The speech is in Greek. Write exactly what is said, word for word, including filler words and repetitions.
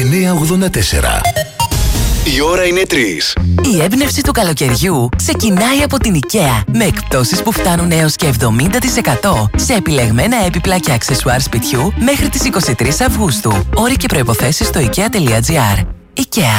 εννιά ογδόντα τέσσερα. Η ώρα είναι τρεις. Η έμπνευση του καλοκαιριού ξεκινάει από την IKEA με εκπτώσεις που φτάνουν έως και εβδομήντα τοις εκατό σε επιλεγμένα έπιπλα και αξεσουάρ σπιτιού μέχρι τις είκοσι τρεις Αυγούστου. Όροι και προϋποθέσεις στο ikea τελεία gr. IKEA.